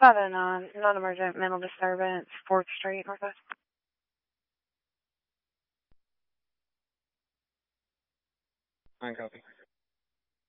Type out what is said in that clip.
509, non-emergent mental disturbance, 4th Street, Northwest. I copy.